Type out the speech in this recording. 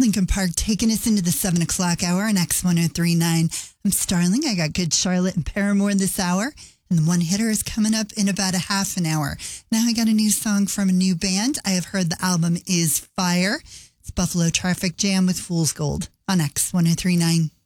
Lincoln Park taking us into the 7 o'clock hour on X1039. I'm Starling. I got Good Charlotte and Paramore this hour. And the one hitter is coming up in about a half an hour. Now I got a new song from a new band. I have heard the album is Fire. It's Buffalo Traffic Jam with Fool's Gold on X1039.